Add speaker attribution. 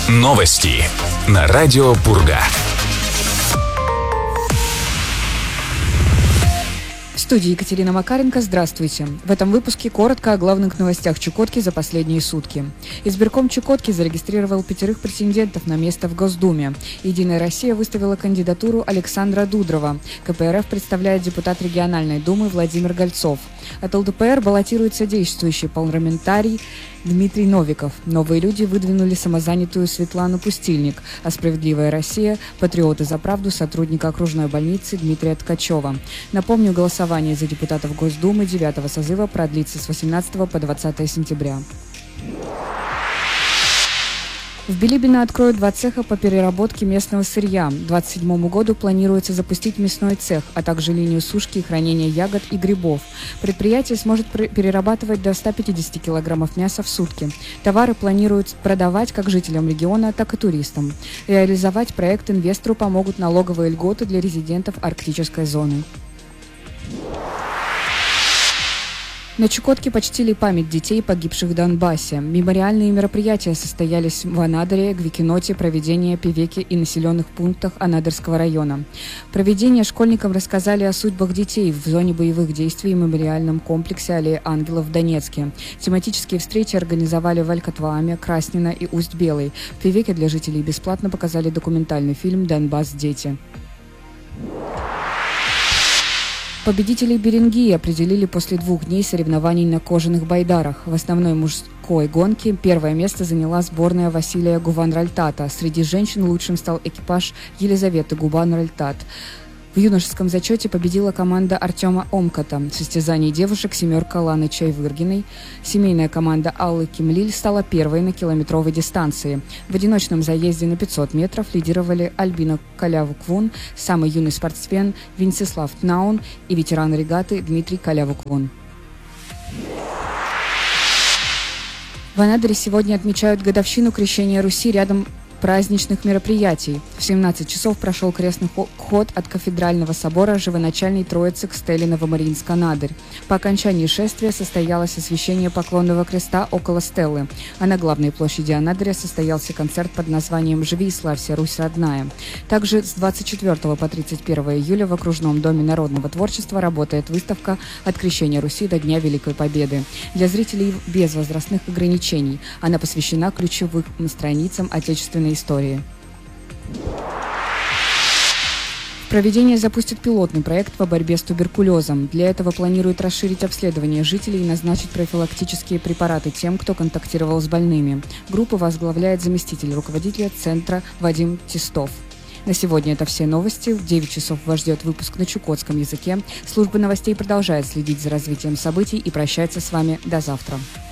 Speaker 1: Новости на радио Пурга.
Speaker 2: В студии Екатерина Макаренко. Здравствуйте. В этом выпуске коротко о главных новостях Чукотки за последние сутки. Избирком Чукотки зарегистрировал 5 претендентов на место в Госдуме. «Единая Россия» выставила кандидатуру Александра Дудрова. КПРФ представляет депутат региональной думы Владимир Гольцов. От ЛДПР баллотируется действующий парламентарий Дмитрий Новиков. Новые люди выдвинули самозанятую Светлану Пустильник, а «Справедливая Россия» – «Патриоты за правду» сотрудника окружной больницы Дмитрия Ткачева. Напомню, голосование за депутатов Госдумы 9-го созыва продлится с 18 по 20 сентября. В Билибино откроют 2 цеха по переработке местного сырья. К 2027 году планируется запустить мясной цех, а также линию сушки и хранения ягод и грибов. Предприятие сможет перерабатывать до 150 килограммов мяса в сутки. Товары планируют продавать как жителям региона, так и туристам. Реализовать проект инвестору помогут налоговые льготы для резидентов арктической зоны. На Чукотке почтили память детей, погибших в Донбассе. Мемориальные мероприятия состоялись в Анадыре, Гвикиноте, Провидении, Певеке и населенных пунктах Анадырского района. В Провидении школьникам рассказали о судьбах детей в зоне боевых действий в мемориальном комплексе «Аллея ангелов» в Донецке. Тематические встречи организовали в Алькатвааме, Краснина и Усть-Белой. В Певеке для жителей бесплатно показали документальный фильм «Донбасс. Дети». Победителей Берингии определили после 2 дней соревнований на кожаных байдарах. В основной мужской гонке первое место заняла сборная Василия Гуванральтата. Среди женщин лучшим стал экипаж Елизаветы Гуванральтат. В юношеском зачете победила команда Артема Омката. В состязании девушек «семерка» Ланы Чайвыргиной. Семейная команда Аллы Кимлиль стала первой на километровой дистанции. В одиночном заезде на 500 метров лидировали Альбина Калявуквун, самый юный спортсмен Венцеслав Тнаун и ветеран регаты Дмитрий Калявуквун. В Анадыре сегодня отмечают годовщину крещения Руси рядом праздничных мероприятий. В 17 часов прошел крестный ход от кафедрального собора Живоначальной Троицы к стеле Новомариинск-Анадырь. По окончании шествия состоялось освящение поклонного креста около стелы, а на главной площади Анадыря состоялся концерт под названием «Живи и славься, Русь родная». Также с 24 по 31 июля в окружном доме народного творчества работает выставка «От крещения Руси до Дня Великой Победы» для зрителей без возрастных ограничений. Она посвящена ключевым страницам отечественной истории. Провидение запустит пилотный проект по борьбе с туберкулезом. Для этого планирует расширить обследование жителей и назначить профилактические препараты тем, кто контактировал с больными. Группу возглавляет заместитель руководителя центра Вадим Тистов. На сегодня это все новости. В 9 часов вас ждет выпуск на чукотском языке. Служба новостей продолжает следить за развитием событий и прощается с вами до завтра.